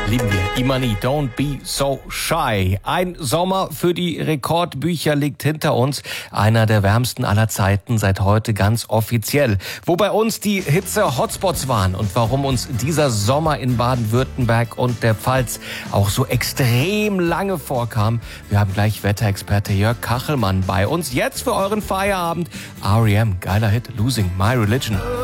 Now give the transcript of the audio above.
Lieben wir. Imani, Don't Be So Shy. Ein Sommer für die Rekordbücher liegt hinter uns. Einer der wärmsten aller Zeiten, seit heute ganz offiziell. Wo bei uns die Hitze-Hotspots waren und warum uns dieser Sommer in Baden-Württemberg und der Pfalz auch so extrem lange vorkam. Wir haben gleich Wetterexperte Jörg Kachelmann bei uns. Jetzt für euren Feierabend. R.E.M., geiler Hit, Losing My Religion.